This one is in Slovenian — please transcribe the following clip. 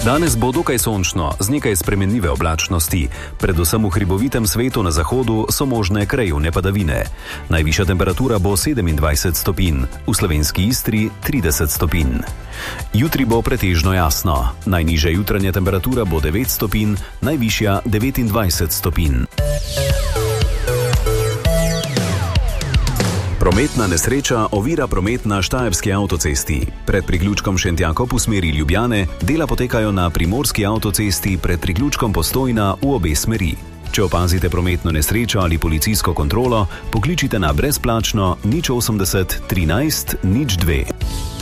Danes bo dokaj sončno, z nekaj spremenljive oblačnosti. Predvsem v hribovitem svetu na zahodu so možne krajevne padavine. Najvišja temperatura bo 27 stopinj, v slovenski Istri 30 stopinj. Jutri bo pretežno jasno. Najnižja jutranja temperatura bo 9 stopinj, najvišja 29 stopinj. Prometna nesreča ovira promet na Štajerski avtocesti. Pred priključkom Šentjakov v smeri Ljubljane dela potekajo na Primorski avtocesti pred priključkom Postojna v obe smeri. Če opazite prometno nesrečo ali policijsko kontrolo, pokličite na brezplačno 080 13 02.